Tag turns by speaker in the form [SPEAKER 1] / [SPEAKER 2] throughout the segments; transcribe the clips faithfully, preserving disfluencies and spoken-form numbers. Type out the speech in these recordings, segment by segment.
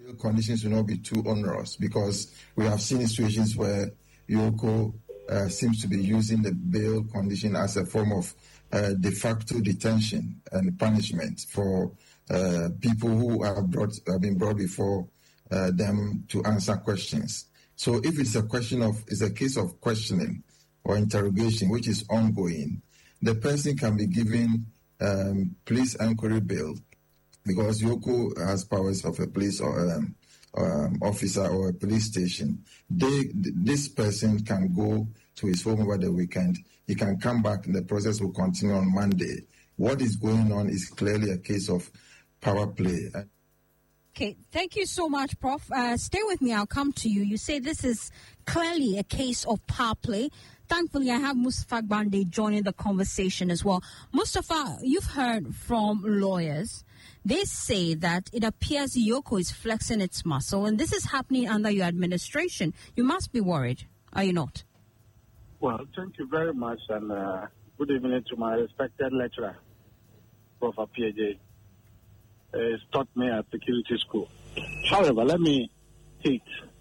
[SPEAKER 1] conditions will not be too onerous, because we have seen situations where Yoko uh, seems to be using the bail condition as a form of uh, de facto detention and punishment for uh, people who have, brought, have been brought before uh, them to answer questions. So if it's a question of, it's a case of questioning or interrogation, which is ongoing, the person can be given um, police inquiry bail, because Yoko has powers of a police or um, um, officer or a police station. They, this person can go to his home over the weekend. He can come back, and the process will continue on Monday. What is going on is clearly a case of power play.
[SPEAKER 2] Okay, thank you so much, Professor Uh, stay with me. I'll come to you. You say this is clearly a case of power play. Thankfully, I have Mustafa Gbande joining the conversation as well. Mustafa, you've heard from lawyers. They say that it appears Yoko is flexing its muscle, and this is happening under your administration. You must be worried, are you not?
[SPEAKER 3] Well, thank you very much, and uh, good evening to my respected lecturer, Professor P J. Uh, he's taught me at security school. However, let me state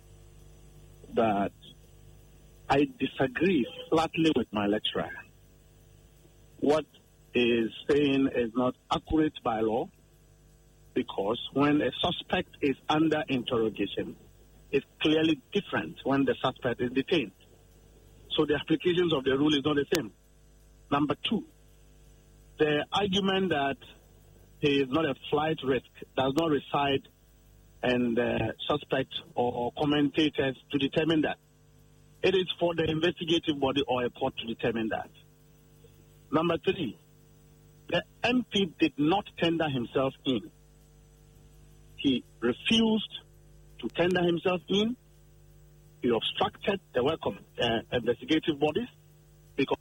[SPEAKER 3] that I disagree flatly with my lecturer. What he is saying is not accurate by law, because when a suspect is under interrogation, it's clearly different when the suspect is detained. So the applications of the rule is not the same. Number two, the argument that he is not a flight risk does not reside in the suspect or commentators to determine that. It is for the investigative body or a court to determine that. Number three, the M P did not tender himself in. He refused to tender himself in. He obstructed the work of uh, investigative bodies because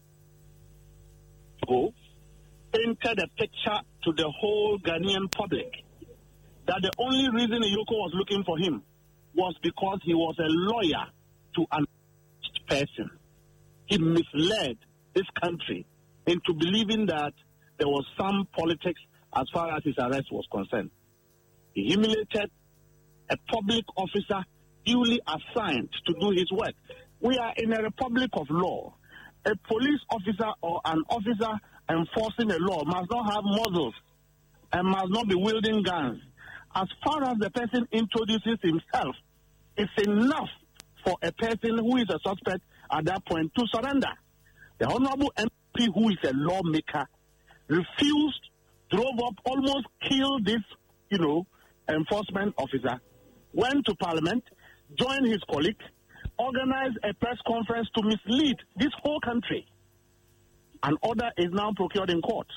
[SPEAKER 3] he painted a picture to the whole Ghanaian public that the only reason Yoko was looking for him was because he was a lawyer to an person. He misled this country into believing that there was some politics as far as his arrest was concerned. He humiliated a public officer duly assigned to do his work. We are in a republic of law. A police officer or an officer enforcing a law must not have muzzles and must not be wielding guns. As far as the person introduces himself, it's enough for a person who is a suspect at that point to surrender. The Honorable M P, who is a lawmaker, refused, drove up, almost killed this, you know, enforcement officer, went to Parliament, joined his colleague, organized a press conference to mislead this whole country. An order is now procured in court.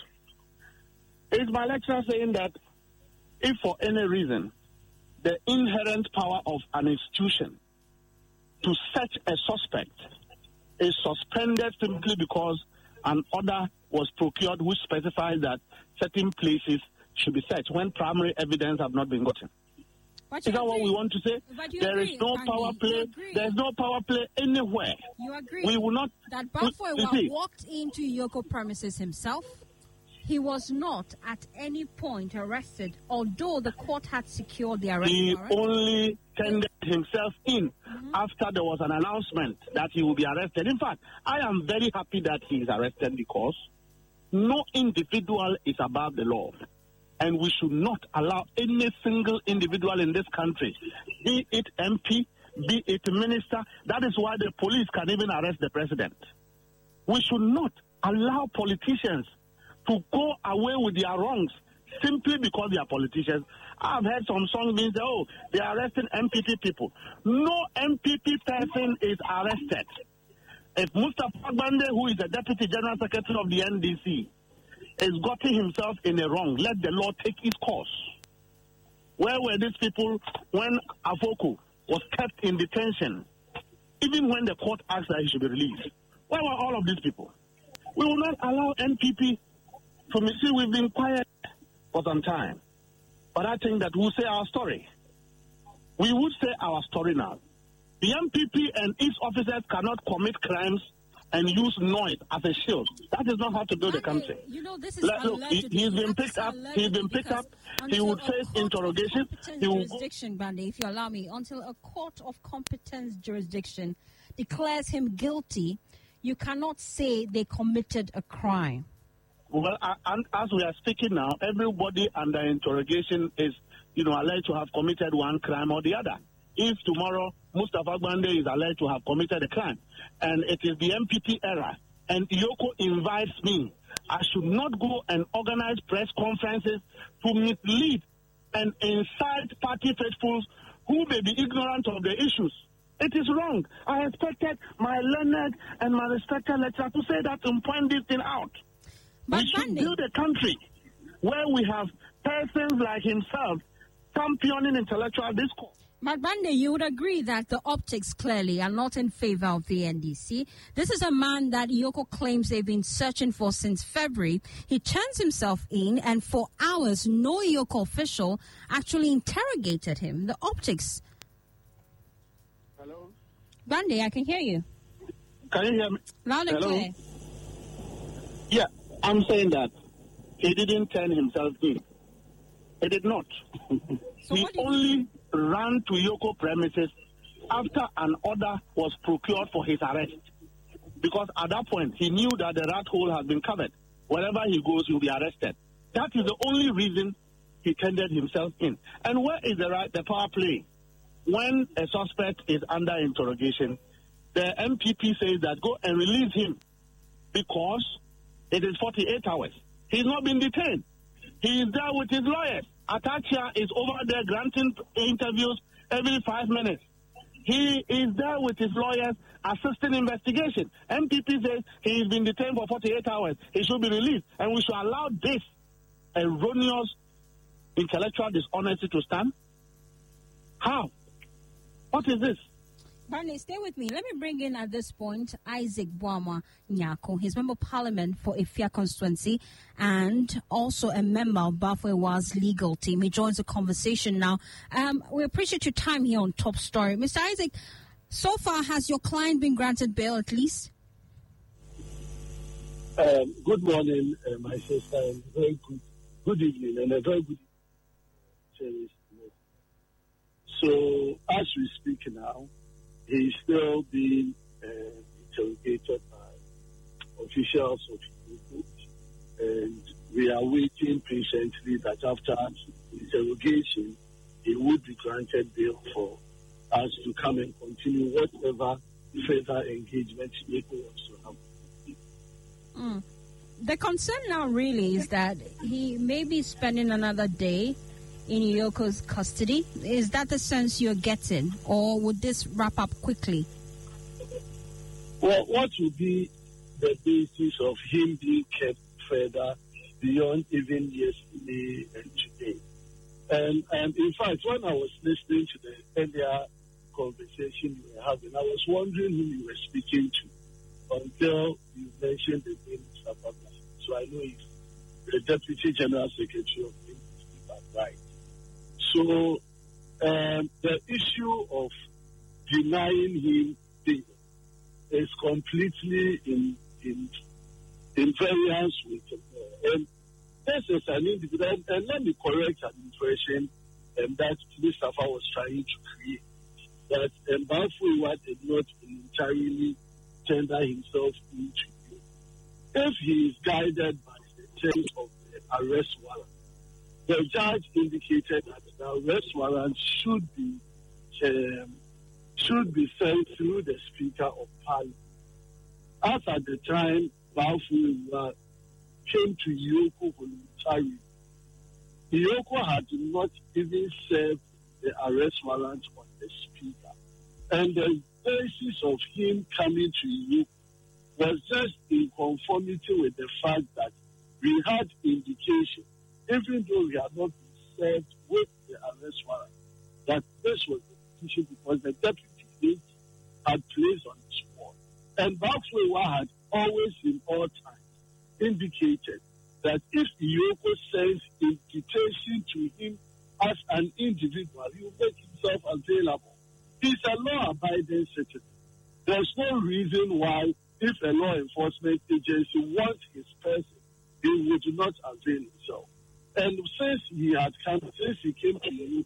[SPEAKER 3] Is my lecturer saying that if for any reason the inherent power of an institution to search a suspect is suspended simply because an order was procured which specifies that certain places should be searched when primary evidence have not been gotten? Is that agree? What we want to say? There agree, is no Andy, power play. There is no power play anywhere.
[SPEAKER 2] You agree?
[SPEAKER 3] We will not.
[SPEAKER 2] That Baffoe walked into Yoko premises himself. He was not at any point arrested, although the court had secured the arrest
[SPEAKER 3] He
[SPEAKER 2] warrant.
[SPEAKER 3] only tendered himself in mm-hmm. after there was an announcement that he will be arrested. In fact, I am very happy that he is arrested because no individual is above the law. And we should not allow any single individual in this country, be it M P, be it minister. That is why the police can even arrest the president. We should not allow politicians to go away with their wrongs simply because they are politicians. I've heard some songs being said, oh, they are arresting M P P people. No M P P person is arrested. If Mustafa Gbande, who is the Deputy General Secretary of the N D C, is gotten himself in a wrong, let the law take its course. Where were these people when Afoko was kept in detention, even when the court asked that he should be released? Where were all of these people? We will not allow N P P to see. We've been quiet for some time, but I think that we'll say our story. We would say our story now. The M P P and its officers cannot commit crimes and use noise as a shield. That is not how to build a country.
[SPEAKER 2] You know, this is
[SPEAKER 3] Let- look, he,
[SPEAKER 2] allegedly.
[SPEAKER 3] he's been
[SPEAKER 2] That
[SPEAKER 3] picked
[SPEAKER 2] is
[SPEAKER 3] up. He's
[SPEAKER 2] allegedly
[SPEAKER 3] been picked up.
[SPEAKER 2] because
[SPEAKER 3] He would
[SPEAKER 2] until a
[SPEAKER 3] face
[SPEAKER 2] court of
[SPEAKER 3] interrogation.
[SPEAKER 2] competence
[SPEAKER 3] He will go.
[SPEAKER 2] jurisdiction, Bande, if you allow me, until a court of competence jurisdiction declares him guilty, you cannot say they committed a crime.
[SPEAKER 3] Well, uh, and as we are speaking now, everybody under interrogation is, you know, alleged to have committed one crime or the other. If tomorrow Mustafa Bande is alleged to have committed a crime, and it is the M P P era, and Yoko invites me, I should not go and organize press conferences to mislead and incite party faithfuls who may be ignorant of the issues. It is wrong. I expected my learned and my respected lecturer to say that and point this thing out.
[SPEAKER 2] But
[SPEAKER 3] we should
[SPEAKER 2] Bande-
[SPEAKER 3] build a country where we have persons like himself championing intellectual discourse.
[SPEAKER 2] But Bande, you would agree that the optics clearly are not in favor of the N D C. This is a man that Yoko claims they've been searching for since February. He turns himself in, and for hours, no Yoko official actually interrogated him. The optics.
[SPEAKER 3] Hello?
[SPEAKER 2] Bande, I can hear you.
[SPEAKER 3] Can you hear me?
[SPEAKER 2] Loud and
[SPEAKER 3] Hello?
[SPEAKER 2] clear.
[SPEAKER 3] Yeah, I'm saying that he didn't turn himself in. He did not.
[SPEAKER 2] So
[SPEAKER 3] he
[SPEAKER 2] what did
[SPEAKER 3] only ran to Yoko premises after an order was procured for his arrest. Because at that point, he knew that the rat hole has been covered. Wherever he goes, he'll be arrested. That is the only reason he tendered himself in. And where is the right, the power play? When a suspect is under interrogation, the M P P says that go and release him because it is forty-eight hours. He's not been detained. He is there with his lawyers. Atachia is over there granting interviews every five minutes. He is there with his lawyers assisting investigation. M P P says he's been detained for forty-eight hours. He should be released. And we should allow this erroneous intellectual dishonesty to stand? How? What is this?
[SPEAKER 2] Barney, stay with me. Let me bring in at this point Isaac Boama Nyako. He's member of parliament for Ifia constituency and also a member of Bafwewa's legal team. He joins the conversation now. Um, we appreciate your time here on Top Story. Mister Isaac, so far has your client been granted bail at least?
[SPEAKER 4] Um, good morning, uh, my sister, and very good, good evening, and a very good evening. So, as we speak now, he's still being uh, interrogated by officials of the court, and we are waiting patiently that after interrogation, he would be granted bail for us to come and continue whatever further engagement he wants to have.
[SPEAKER 2] Mm. The concern now really is that he may be spending another day in Yoko's custody. Is that the sense you're getting, or would this wrap up quickly?
[SPEAKER 4] Well, what would be the basis of him being kept further beyond even yesterday and today? And, and in fact, when I was listening to the earlier conversation you were having, I was wondering who you were speaking to until you mentioned the name Mustafa Bande. So I know he's the Deputy General Secretary of the Institute, right? So um, the issue of denying him bail is completely in in in variance with the law. And this is an individual, and, and let me correct an impression um, that Mustafa was trying to create, that um, Bafwewa did not entirely tender himself into you. If he is guided by the terms of the arrest warrant, the judge indicated that the arrest warrant should be um, should be sent through the Speaker of Parliament. As at the time Bafwewa came to Yoko voluntarily, Yoko had not even served the arrest warrant on the Speaker. And the basis of him coming to Yoko was just in conformity with the fact that we had indication, even though we had not been served with the arrest warrant, that this was the petition because the deputy state had placed on his wall. And Bafwewa had always in all times indicated that if Yoko sends invitation to him as an individual, he will make himself available. He's a law-abiding citizen. There's no reason why if a law enforcement agency wants his person, he would not avail himself. And since he had come, since he came to the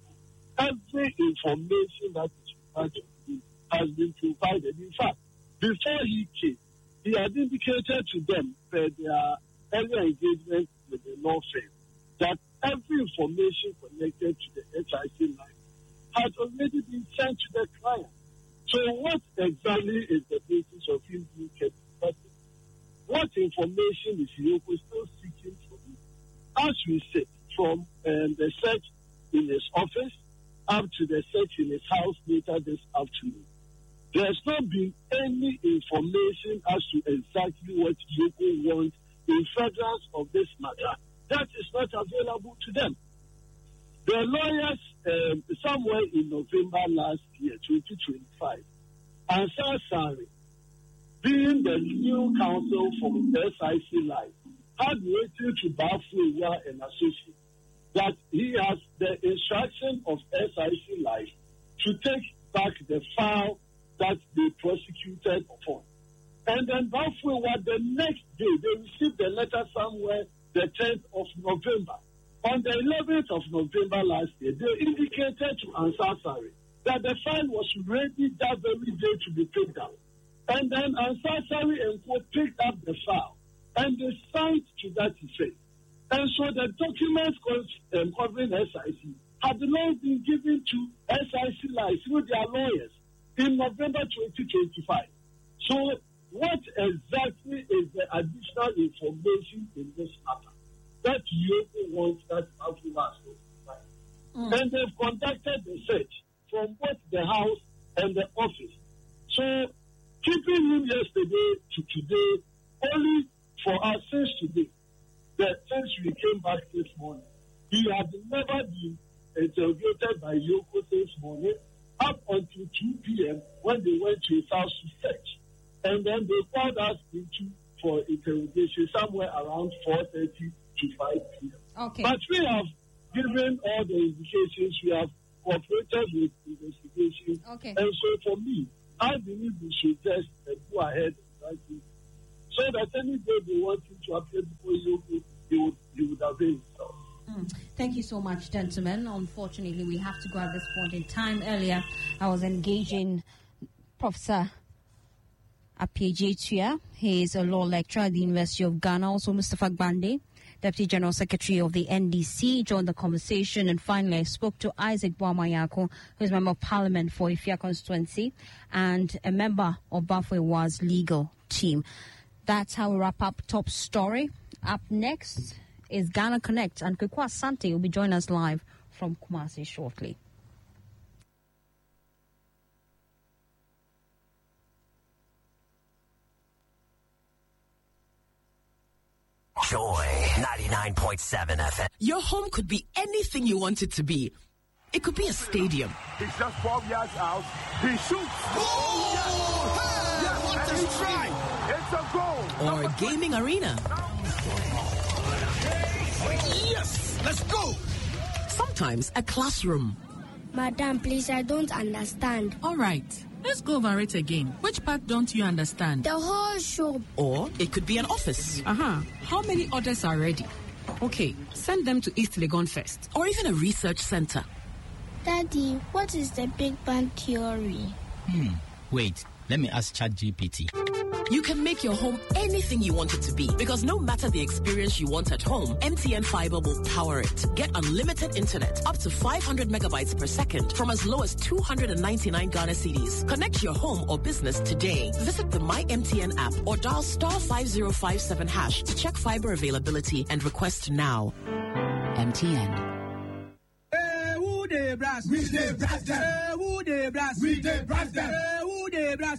[SPEAKER 4] every information that is required to him has been provided. In fact, before he came, he had indicated to them that their earlier engagement with the law firm that every information connected to the H I C line had already been sent to the client. So what exactly is the basis of him being kept in custody? What information is Yoko still seeking from him? As we said, from um, the search in his office up to the search in his house later this afternoon, there has not been any information as to exactly what Yoko wants in furtherance of this matter. That is not available to them. The lawyers, um, somewhere in November last year, twenty twenty-five, Ansar Sari, being the new counsel from the S I C line, had written to Bafuwa and Associates that he has the instruction of S I C line to take back the file that they prosecuted upon. And then Bafuwa, the next day, they received a letter somewhere the tenth of November. On the eleventh of November last year, they indicated to Ansar Sari that the file was ready that very day to be picked up. And then Ansar Sari and Co picked up the file and they signed to that effect. And so the documents um, covering S I C had long been given to S I C line through their lawyers in November twenty twenty-five. So what exactly is the additional information in this matter that you want that Bafuwa has notified? Mm. And they've conducted the search from both the house and the office. So keeping him yesterday to today, only for us since today, that since we came back this morning, he had never been interrogated by Yoko this morning up until two p.m. when they went to his house to search. And then they called us into for interrogation somewhere around four thirty to five p.m. Okay. But we have given all the indications, we have cooperated with investigation.
[SPEAKER 2] Okay.
[SPEAKER 4] And so for me, I believe we should just uh, go ahead and try to, so that any day they want him to appear before you, he would, he would avail himself.
[SPEAKER 2] Mm. Thank you so much, gentlemen. Unfortunately, we have to go at this point in time. Earlier, I was engaging Professor Appiagyei Tuah. He is a law lecturer at the University of Ghana. Also, Mustapha Gbande, Deputy General Secretary of the N D C, joined the conversation. And finally, I spoke to Isaac Boamayako, who is Member of Parliament for Ifia constituency and a member of Bafuwa's legal team. That's how we wrap up Top Story. Up next is Ghana Connect, and Kweku Asante will be joining us live from Kumasi shortly.
[SPEAKER 5] Joy ninety-nine point seven F M.
[SPEAKER 6] Your home could be anything you want it to be. It could be a stadium.
[SPEAKER 7] He's just twelve yards out. He shoots.
[SPEAKER 6] Oh! Hey!
[SPEAKER 7] Yes,
[SPEAKER 6] What does he try?
[SPEAKER 7] It's a goal.
[SPEAKER 6] Or a gaming arena.
[SPEAKER 7] Yes! Let's go!
[SPEAKER 6] Sometimes a classroom.
[SPEAKER 8] Madam, please, I don't understand.
[SPEAKER 9] All right. Let's go over it again. Which part don't you understand?
[SPEAKER 8] The whole shop.
[SPEAKER 6] Or it could be an office.
[SPEAKER 9] Uh-huh. How many orders are ready? Okay, send them to East Legon first.
[SPEAKER 6] Or even a research center.
[SPEAKER 8] Daddy, what is the Big Bang Theory?
[SPEAKER 10] Hmm. Wait, let me ask ChatGPT.
[SPEAKER 6] You can make your home anything you want it to be, because no matter the experience you want at home, M T N Fiber will power it. Get unlimited internet up to five hundred megabytes per second from as low as two hundred ninety-nine Ghana cedis. Connect your home or business today. Visit the My M T N app or dial star five zero five seven hash to check fiber availability and request now. M T N.
[SPEAKER 11] Hey, who dey brass? We dey brass them. Hey, who dey brass? We dey brass them. Hey, who dey brass?